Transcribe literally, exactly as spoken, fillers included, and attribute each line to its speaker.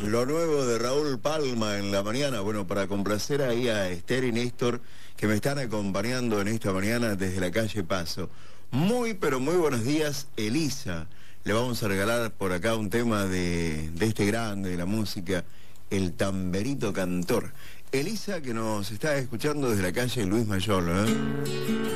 Speaker 1: Lo nuevo de Raúl Palma en la mañana, bueno, para complacer ahí a Esther y Néstor, que me están acompañando en esta mañana desde la calle Paso. Muy, pero muy buenos días, Elisa. Le vamos a regalar por acá un tema de, de este grande de la música, el Tamberito Cantor. Elisa, que nos está escuchando desde la calle Luis Mayol, ¿eh?